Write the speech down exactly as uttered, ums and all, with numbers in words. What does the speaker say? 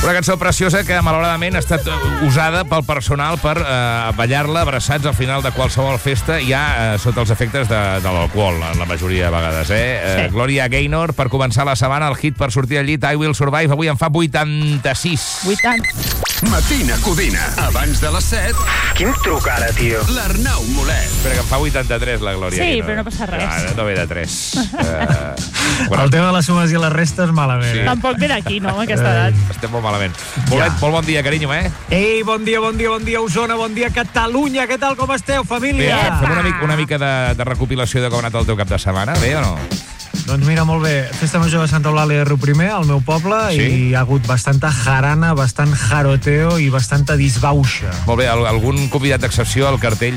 Una cançó preciosa que, malauradament, ha estat usada pel personal per eh, ballar-la abraçats al final de qualsevol festa, ja eh, sota els efectes de, de l'alcohol, la majoria de vegades. Eh? Eh, Sí. Gloria Gaynor, per començar la setmana, el hit per sortir al llit, I Will Survive, avui en fa vuitanta-sis. vuitanta. Matina Codina. Abans de les set, Quin truc ara, tio? l'Arnau Molet. Espera, que en fa vuitanta-tres, la Gloria Sí, Gaynor. però no passa res. Ah, no ve de tres. Eh, El tema de les sumes i les restes, malament. Sí. Eh? Tampoc ve d'aquí, no, amb aquesta edat. estem molt malament. Molt, molt bon dia, carinyo, eh? Ei, bon dia, bon dia, bon dia, Osona, bon dia, Catalunya. Què tal, com esteu, Bé, família? fem una, mica, una mica de, de recopilació de com ha anat el teu cap de setmana, bé o no? Doncs mira, molt bé. Festa Major de Santa Eulàlia de Riu Primer, al meu poble, Sí? i hi ha hagut bastanta jarana, bastant jaroteo i bastanta disbauxa. Molt bé, al- algun convidat d'excepció al cartell